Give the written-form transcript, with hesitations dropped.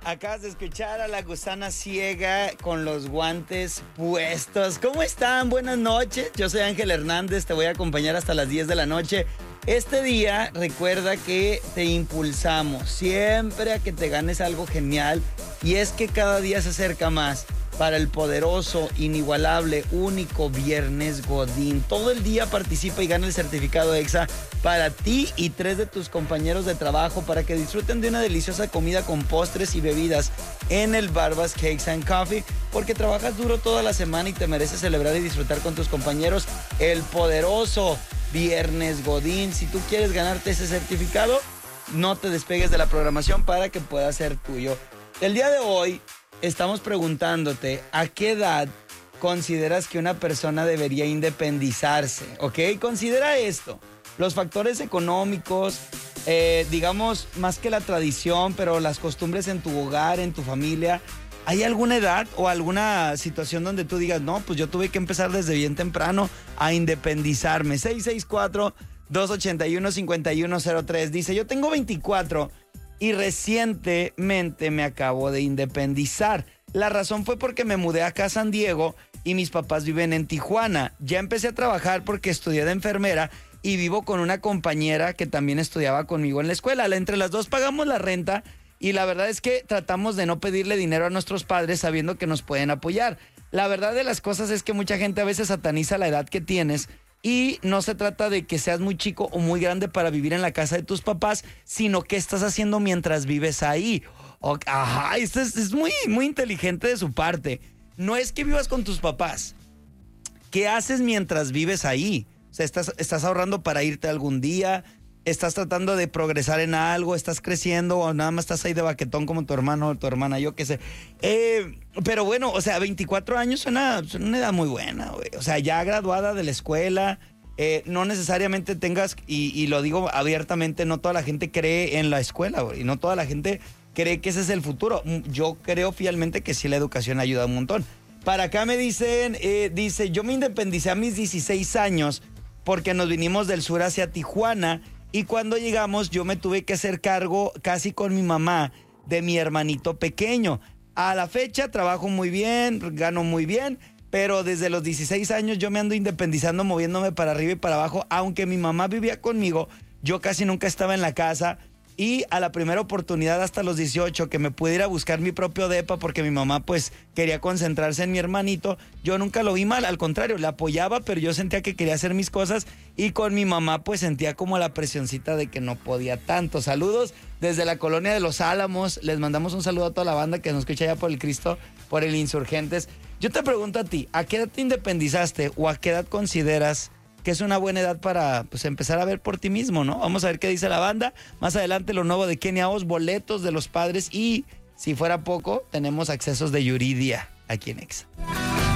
Acabas de escuchar a La Gusana Ciega con los guantes puestos. ¿Cómo están? Buenas noches. Yo soy Ángel Hernández, te voy a acompañar hasta las 10 de la noche. Este día recuerda que te impulsamos siempre a que te ganes algo genial, y es que cada día se acerca más para el poderoso, inigualable, único Viernes Godín. Todo el día participa y gana el certificado EXA para ti y 3 de tus compañeros de trabajo para que disfruten de una deliciosa comida con postres y bebidas en el Barbas Cakes and Coffee, porque trabajas duro toda la semana y te mereces celebrar y disfrutar con tus compañeros el poderoso Viernes Godín. Si tú quieres ganarte ese certificado, no te despegues de la programación para que pueda ser tuyo. El día de hoy estamos preguntándote a qué edad consideras que una persona debería independizarse, ¿ok? Considera esto, los factores económicos, digamos, más que la tradición, pero las costumbres en tu hogar, en tu familia. ¿Hay alguna edad o alguna situación donde tú digas, no, pues yo tuve que empezar desde bien temprano a independizarme? 664-281-5103 dice, yo tengo 24 y recientemente me acabo de independizar. La razón fue porque me mudé acá a San Diego y mis papás viven en Tijuana. Ya empecé a trabajar porque estudié de enfermera y vivo con una compañera que también estudiaba conmigo en la escuela. Entre las dos pagamos la renta y la verdad es que tratamos de no pedirle dinero a nuestros padres sabiendo que nos pueden apoyar. La verdad de las cosas es que mucha gente a veces sataniza la edad que tienes. Y no se trata de que seas muy chico o muy grande para vivir en la casa de tus papás, sino qué estás haciendo mientras vives ahí. Ajá, esto es muy, muy inteligente de su parte. No es que vivas con tus papás. ¿Qué haces mientras vives ahí? O sea, estás ahorrando para irte algún día, estás tratando de progresar en algo, estás creciendo o nada más estás ahí de baquetón como tu hermano o tu hermana, yo qué sé. Pero bueno, o sea, 24 años es una edad muy buena, güey. O sea, ya graduada de la escuela, no necesariamente tengas, y lo digo abiertamente, no toda la gente cree en la escuela, güey, y no toda la gente cree que ese es el futuro. Yo creo fielmente que sí, la educación ayuda un montón. Para acá me dicen, yo me independicé a mis 16 años porque nos vinimos del sur hacia Tijuana. Y cuando llegamos yo me tuve que hacer cargo casi con mi mamá de mi hermanito pequeño. A la fecha trabajo muy bien, gano muy bien, pero desde los 16 años yo me ando independizando, moviéndome para arriba y para abajo. Aunque mi mamá vivía conmigo, yo casi nunca estaba en la casa. Y a la primera oportunidad, hasta los 18, que me pude ir a buscar mi propio depa porque mi mamá pues quería concentrarse en mi hermanito, yo nunca lo vi mal, al contrario, la apoyaba, pero yo sentía que quería hacer mis cosas y con mi mamá pues sentía como la presioncita de que no podía tanto. Saludos desde la colonia de Los Álamos, les mandamos un saludo a toda la banda que nos escucha allá por el Cristo, por el Insurgentes. Yo te pregunto a ti, ¿a qué edad te independizaste o a qué edad consideras que es una buena edad para pues empezar a ver por ti mismo, ¿no? Vamos a ver qué dice la banda. Más adelante lo nuevo de Kenia Oz, boletos de los padres y, si fuera poco, tenemos accesos de Yuridia aquí en EXA.